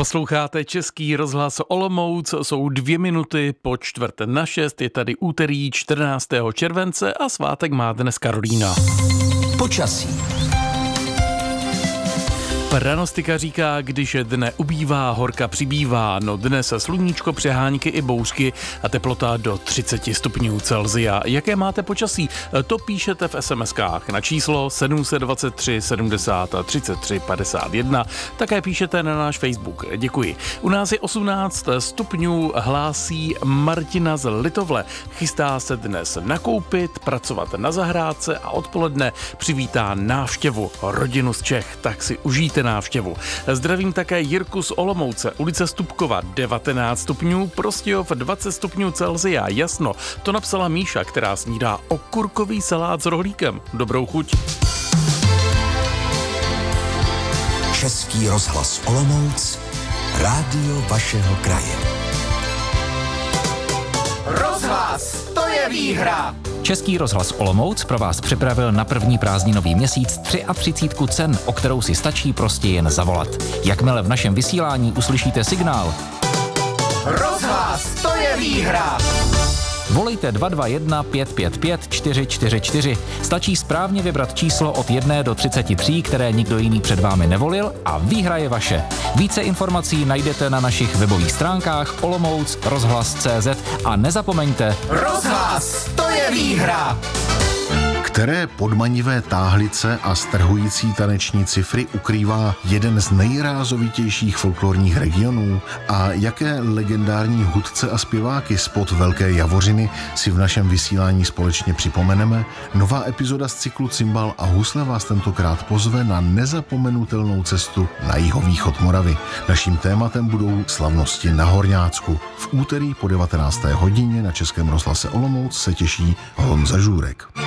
Posloucháte Český rozhlas Olomouc, jsou 2 minuty po 5:45, je tady úterý 14. července a svátek má dnes Karolína. Počasí. Pranostika říká, když dne ubývá, horka přibývá. No dnes sluníčko, přehánky i bouřky a teplota do 30 stupňů Celsia. Jaké máte počasí? To píšete v SMS-kách na číslo 723 70 33 51. Také píšete na náš Facebook. Děkuji. U nás je 18 stupňů, hlásí Martina z Litovle. Chystá se dnes nakoupit, pracovat na zahrádce a odpoledne přivítá návštěvu, rodinu z Čech. Tak si užijte návštěvu. Zdravím také Jirku z Olomouce, ulice Stupkova 19 stupňů, Prostějov 20 stupňů Celsia, jasno. To napsala Míša, která snídá okurkový salát s rohlíkem. Dobrou chuť. Český rozhlas Olomouc, rádio vašeho kraje. Rozhlas, to je výhra! Český rozhlas Olomouc pro vás připravil na první prázdninový měsíc 33 cen, o kterou si stačí prostě jen zavolat. Jakmile v našem vysílání uslyšíte signál Rozhlas, to je výhra! Volejte 221 555 444. Stačí správně vybrat číslo od 1 do 33, které nikdo jiný před vámi nevolil a výhra je vaše. Více informací najdete na našich webových stránkách Olomouc, rozhlas.cz a nezapomeňte Rozhlas, to je výhra! Které podmanivé táhlice a strhující taneční cifry ukrývá jeden z nejrázovitějších folklorních regionů a jaké legendární hudce a zpěváky spod Velké Javořiny si v našem vysílání společně připomeneme? Nová epizoda z cyklu Cimbal a husle vás tentokrát pozve na nezapomenutelnou cestu na jihovýchod Moravy. Naším tématem budou slavnosti na Horňácku. V úterý po 19. hodině na Českém rozhlase Olomouc se těší Honza Žůrek.